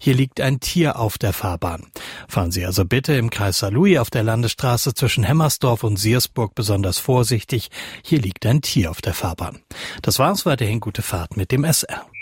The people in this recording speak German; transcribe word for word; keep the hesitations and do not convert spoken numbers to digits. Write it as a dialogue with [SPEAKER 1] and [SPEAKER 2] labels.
[SPEAKER 1] hier liegt ein Tier auf der Fahrbahn. Fahren Sie also bitte im Kreis Saarlouis auf der Landesstraße zwischen Hemmersdorf und Siersburg besonders vorsichtig. Hier liegt ein Tier auf der Fahrbahn. Das war's, weiterhin gute Fahrt mit dem S R.